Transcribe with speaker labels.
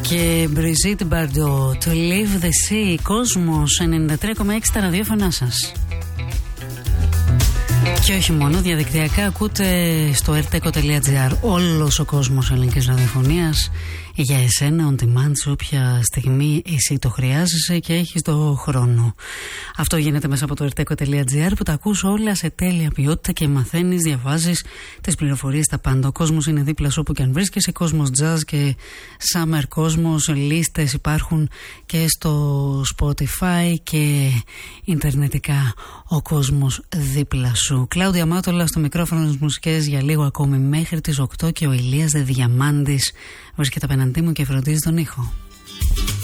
Speaker 1: Και Brigitte Bardot, To Leave the Sea, Κόσμος 93,6 τα ραδιόφωνά σας. Και όχι μόνο, διαδικτυακά ακούτε στο rtco.gr όλος ο κόσμος ελληνικής ραδιοφωνίας για εσένα on demand σε όποια στιγμή εσύ το χρειάζεσαι και έχεις το χρόνο. Αυτό γίνεται μέσα από το rtco.gr που τα ακούς όλα σε τέλεια ποιότητα και μαθαίνεις, διαβάζεις τις πληροφορίες τα πάντα. Ο κόσμος είναι δίπλα σου όπου και αν βρίσκεσαι, κόσμος jazz και summer κόσμος, λίστες υπάρχουν και στο Spotify και ιντερνετικά ο κόσμος δίπλα σου. Κλάουδια Μάτολα στο μικρόφωνο της μουσικές για λίγο ακόμη μέχρι τις 8 και ο Ηλίας Διαμάντης βρίσκεται απέναντί μου και φροντίζει τον ήχο.